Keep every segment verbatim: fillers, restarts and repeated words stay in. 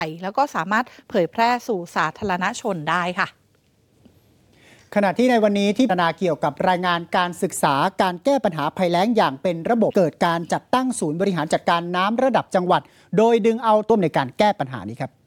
แล้วก็สามารถเผยแพร่สู่สาธารณชนได้ค่ะขณะที่ในวันนี้ที่พิจารณาเกี่ยวกับรายงานการศึกษาการแก้ปัญหาภัยแล้งอย่างเป็นระบบเกิดการจัดตั้งศูนย์บริหารจัดการน้ำระดับจังหวัดโดยดึงเอาต้นในการแก้ปัญหานี้ครับ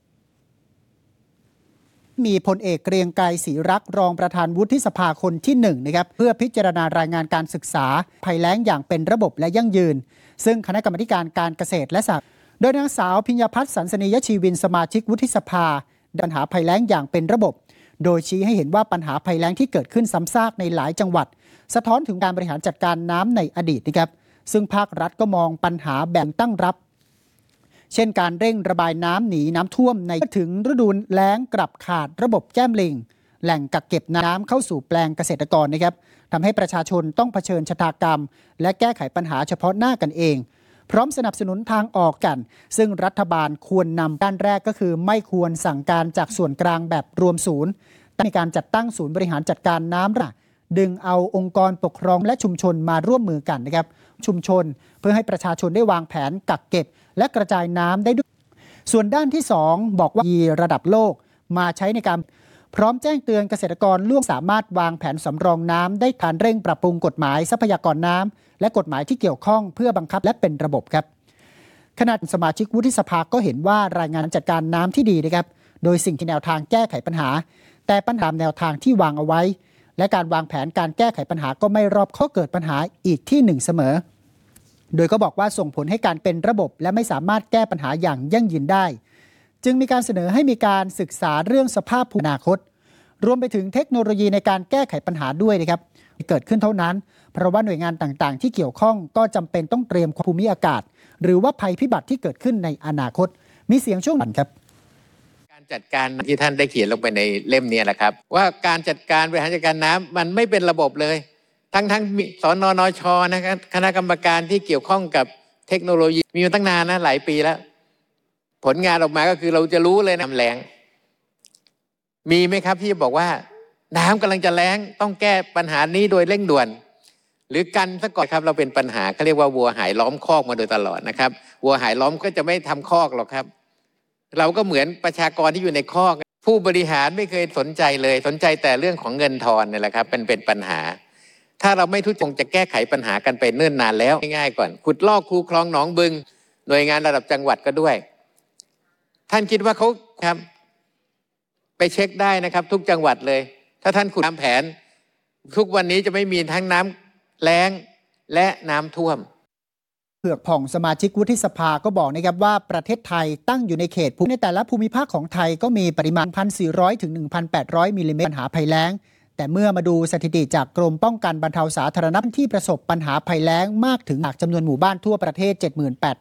มีพลเอกเกรียงไกรศรีรักษ์รองประธานวุฒิสภาคนที่หนึ่งนะครับเพื่อพิจารณารายงานการศึกษาภัยแล้งอย่างเป็นระบบและยั่งยืนซึ่งคณะกรรมการการเกษตรและสหกรณ์โดยนางสาวพิญญพัฒน์สันสนียชีวินสมาชิกวุฒิสภาปัญหาภัยแล้งอย่างเป็นระบบโดยชี้ให้เห็นว่าปัญหาภัยแล้งที่เกิดขึ้นซ้ำซากในหลายจังหวัดสะท้อนถึงการบริหารจัดการน้ำในอดีตนะครับซึ่งภาครัฐก็มองปัญหาแบบตั้งรับเช่นการเร่งระบายน้ำหนีน้ำท่วมในถึงฤดูแล้งกลับขาดระบบแก้มลิงแหล่งกักเก็บน้ำเข้าสู่แปลงเกษตรกรนะครับทำให้ประชาชนต้องเผชิญชะตากรรมและแก้ไขปัญหาเฉพาะหน้ากันเองพร้อมสนับสนุนทางออกกันซึ่งรัฐบาลควรนำด้านแรกก็คือไม่ควรสั่งการจากส่วนกลางแบบรวมศูนย์ในการจัดตั้งศูนย์บริหารจัดการน้ำดึงเอาองค์กรปกครองและชุมชนมาร่วมมือกันนะครับชุมชนเพื่อให้ประชาชนได้วางแผนกักเก็บและกระจายน้ำได้ด้วยส่วนด้านที่สองบอกว่ามีระดับโลกมาใช้ในการพร้อมแจ้งเตือนเกษตรกรล่วงสามารถวางแผนสำรองน้ำได้การเร่งปรับปรุงกฎหมายทรัพยากรน้ำและกฎหมายที่เกี่ยวข้องเพื่อบังคับและเป็นระบบครับขณะสมาชิกวุฒิสภาก็เห็นว่ารายงานจัดการน้ำที่ดีนะครับโดยสิ่งที่แนวทางแก้ไขปัญหาแต่ปัญหาแนวทางที่วางเอาไว้และการวางแผนการแก้ไขปัญหาก็ไม่รอบคอบเกิดปัญหาอีกที่หนึ่งเสมอโดยก็บอกว่าส่งผลให้การเป็นระบบและไม่สามารถแก้ปัญหาอย่างยั่งยืนได้จึงมีการเสนอให้มีการศึกษาเรื่องสภาพภูมิอนาคตรวมไปถึงเทคโนโลยีในการแก้ไขปัญหาด้วยนะครับเกิดขึ้นเท่านั้นเพราะว่าหน่วยงานต่างๆที่เกี่ยวข้องก็จำเป็นต้องเตรียมภูมิอากาศหรือว่าภัยพิบัติที่เกิดขึ้นในอนาคตมีเสียงช่วงนั้นครับการจัดการที่ท่านได้เขียนลงไปในเล่มนี้แหละครับว่าการจัดการบริหารจัดการน้ำมันไม่เป็นระบบเลยทั้งทั้งสนนชนะครับคณะกรรมการที่เกี่ยวข้องกับเทคโนโลยีมีมาตั้งนานนะหลายปีแล้วผลงานออกมาก็คือเราจะรู้เลยน้ำแล้งมีไหมครับที่จะบอกว่าน้ำกำลังจะแล้งต้องแก้ปัญหานี้โดยเร่งด่วนหรือกันซะก่อนครับเราเป็นปัญหาเขาเรียกว่าวัวหายล้อมคอกมาโดยตลอดนะครับวัวหายล้อมก็จะไม่ทำคอกหรอกครับเราก็เหมือนประชากรที่อยู่ในคอกผู้บริหารไม่เคยสนใจเลยสนใจแต่เรื่องของเงินทอนนี่แหละครับเป็นเป็นปัญหาถ้าเราไม่ทุจงจะแก้ไขปัญหากันไปเนิ่นนานแล้วง่ายๆก่อนขุดลอกคูคลองหนองบึงหน่วยงานระดับจังหวัดก็ด้วยท่านคิดว่าเขาครับไปเช็คได้นะครับทุกจังหวัดเลยถ้าท่านขุดตามแผนทุกวันนี้จะไม่มีทั้งน้ำแล้งและน้ำท่วมเผือกผ่องสมาชิกวุฒิสภาก็บอกนะครับว่าประเทศไทยตั้งอยู่ในเขตภูมิในแต่ละภูมิภาคของไทยก็มีปริมาณ หนึ่งพันสี่ร้อย ถึง หนึ่งพันแปดร้อย มิลลิเมตรปัญหาภัยแล้งแต่เมื่อมาดูสถิติจากกรมป้องกันบรรเทาสาธารณภัยที่ประสบปัญหาภัยแล้งมากถึงจากจำนวนหมู่บ้านทั่วประเทศ เจ็ดหมื่นแปด